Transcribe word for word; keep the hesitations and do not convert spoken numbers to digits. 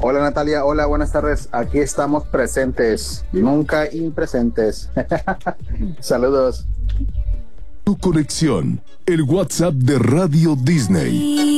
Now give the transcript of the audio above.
Hola Natalia, hola, buenas tardes. Aquí estamos presentes, nunca impresentes. Saludos. Tu conexión, el WhatsApp de Radio Disney.